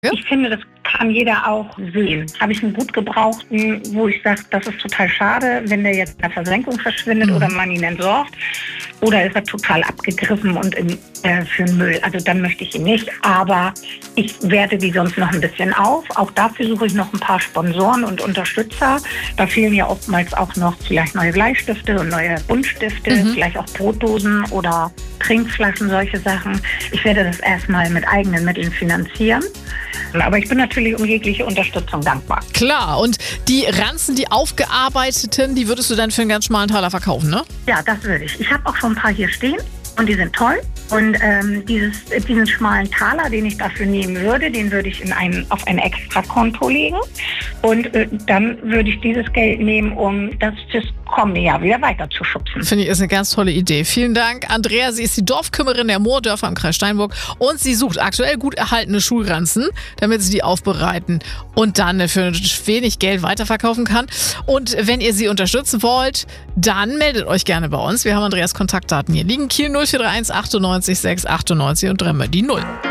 Ich finde, das kann jeder auch sehen. Habe ich einen gut gebrauchten, wo ich sage, das ist total schade, wenn der jetzt in der Versenkung verschwindet oder man ihn entsorgt. Oder ist er total abgegriffen und für den Müll. Also dann möchte ich ihn nicht. Aber ich werte die sonst noch ein bisschen auf. Auch dafür suche ich noch ein paar Sponsoren und Unterstützer. Da fehlen ja oftmals auch noch vielleicht neue Bleistifte und neue Buntstifte, vielleicht auch Brotdosen oder Trinkflaschen, solche Sachen. Ich werde das erstmal mit eigenen Mitteln finanzieren. Aber ich bin natürlich um jegliche Unterstützung dankbar. Klar, und die Ranzen, die aufgearbeiteten, die würdest du dann für einen ganz schmalen Taler verkaufen, ne? Ja, das würde ich. Ich habe auch schon ein paar hier stehen und die sind toll. Und diesen schmalen Taler, den ich dafür nehmen würde, den würde ich auf ein Extrakonto legen. Und dann würde ich dieses Geld nehmen, um das fürs kommende Jahr wieder weiter zu schubsen. Finde ich, ist eine ganz tolle Idee. Vielen Dank, Andrea. Sie ist die Dorfkümmerin der Moordörfer im Kreis Steinburg und sie sucht aktuell gut erhaltene Schulranzen, damit sie die aufbereiten und dann für wenig Geld weiterverkaufen kann. Und wenn ihr sie unterstützen wollt, dann meldet euch gerne bei uns. Wir haben Andreas Kontaktdaten hier liegen. Kiel 0431 98 6 98 und dreimal die 0.